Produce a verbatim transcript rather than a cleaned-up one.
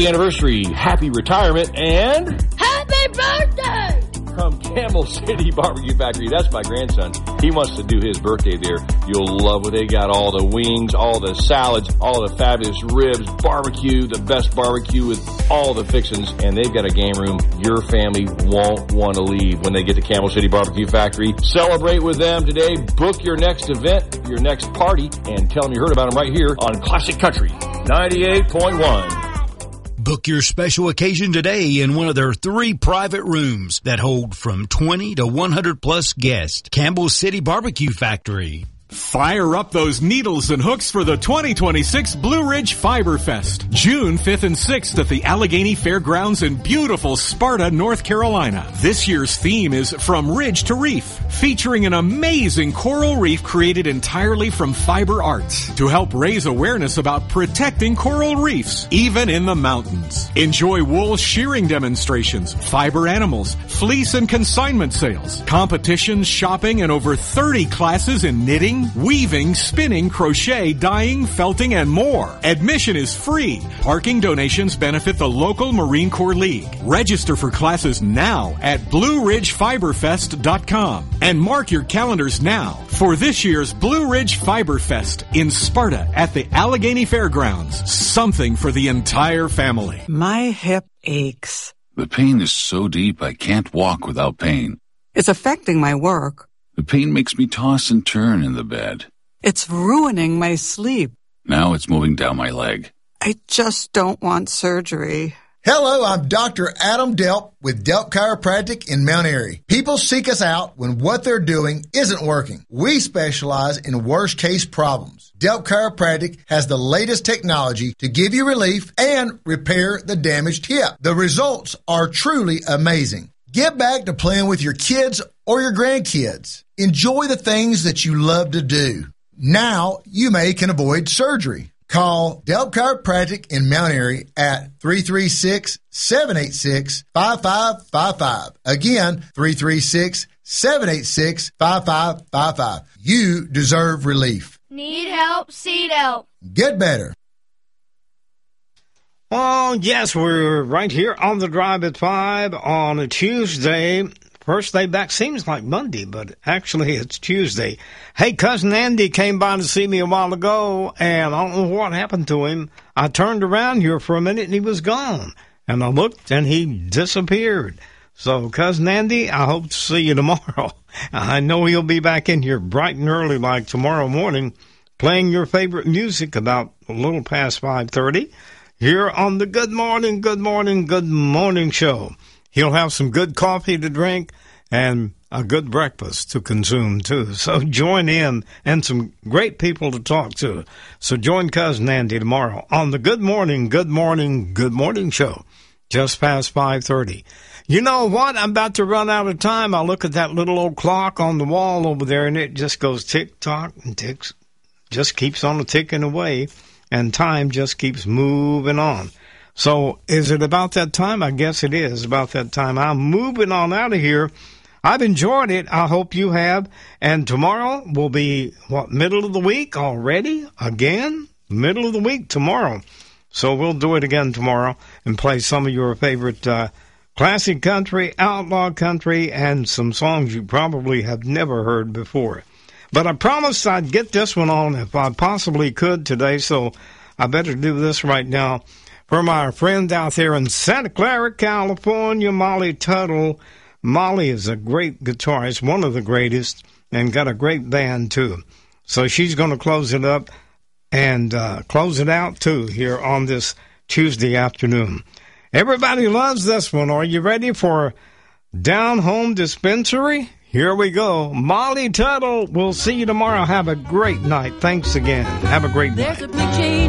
happy anniversary, happy retirement, and happy birthday! From Camel City Barbecue Factory. That's my grandson. He wants to do his birthday there. You'll love what they got. All the wings, all the salads, all the fabulous ribs, barbecue, the best barbecue with all the fixings. And they've got a game room your family won't want to leave when they get to Camel City Barbecue Factory. Celebrate with them today. Book your next event, your next party, and tell them you heard about them right here on Classic Country ninety-eight point one. Book your special occasion today in one of their three private rooms that hold from twenty to one hundred plus guests. Campbell City Barbecue Factory. Fire up those needles and hooks for the twenty twenty-six Blue Ridge Fiber Fest, June fifth and sixth at the Allegheny Fairgrounds in beautiful Sparta, North Carolina. This year's theme is From Ridge to Reef, featuring an amazing coral reef created entirely from fiber arts to help raise awareness about protecting coral reefs, even in the mountains. Enjoy wool shearing demonstrations, fiber animals, fleece and consignment sales, competitions, shopping, and over thirty classes in knitting, weaving, spinning, crochet, dyeing, felting, and more. Admission is free. Parking donations benefit the local Marine Corps League. Register for classes now at blue ridge fiber fest dot com and mark your calendars now for this year's Blue Ridge Fiber Fest in Sparta at the Allegheny Fairgrounds. Something for the entire family. My hip aches. The pain is so deep I can't walk without pain. It's affecting my work. The pain makes me toss and turn in the bed. It's ruining my sleep. Now it's moving down my leg. I just don't want surgery. Hello, I'm Doctor Adam Delp with Delp Chiropractic in Mount Airy. People seek us out when what they're doing isn't working. We specialize in worst-case problems. Delp Chiropractic has the latest technology to give you relief and repair the damaged hip. The results are truly amazing. Get back to playing with your kids or your grandkids. Enjoy the things that you love to do. Now you may can avoid surgery. Call Delp Chiropractic in Mount Airy at three three six, seven eight six, five five five five. Again, three three six, seven eight six, five five five five. You deserve relief. Need help? Seed help. Get better. Oh, yes, we're right here on the Drive at five on a Tuesday. First day back seems like Monday, but actually it's Tuesday. Hey, Cousin Andy came by to see me a while ago, and I don't know what happened to him. I turned around here for a minute, and he was gone. And I looked, and he disappeared. So, Cousin Andy, I hope to see you tomorrow. I know he'll be back in here bright and early like tomorrow morning, playing your favorite music about a little past five thirty. Here on the Good Morning, Good Morning, Good Morning Show. He'll have some good coffee to drink and a good breakfast to consume, too. So join in and some great people to talk to. So join Cousin Andy tomorrow on the Good Morning, Good Morning, Good Morning Show, just past five thirty. You know what? I'm about to run out of time. I look at that little old clock on the wall over there, and it just goes tick-tock and ticks, just keeps on ticking away. And time just keeps moving on. So is it about that time? I guess it is about that time. I'm moving on out of here. I've enjoyed it. I hope you have. And tomorrow will be, what, middle of the week already? Again? Middle of the week tomorrow. So we'll do it again tomorrow and play some of your favorite uh, classic country, outlaw country, and some songs you probably have never heard before. But I promised I'd get this one on if I possibly could today, so I better do this right now. For my friend out there in Santa Clara, California, Molly Tuttle. Molly is a great guitarist, one of the greatest, and got a great band, too. So she's going to close it up and uh, close it out, too, here on this Tuesday afternoon. Everybody loves this one. Are you ready for Down Home Dispensary? Here we go. Molly Tuttle. We'll see you tomorrow. Have a great night. Thanks again. Have a great night. There's a big change.